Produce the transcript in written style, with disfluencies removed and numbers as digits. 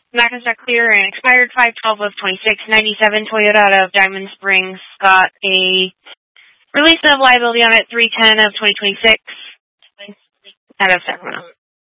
Macintosh Clear and expired 5/12 of 2697. Toyota out of Diamond Springs got a release of liability on it 3/10 of 2026 out of Sacramento.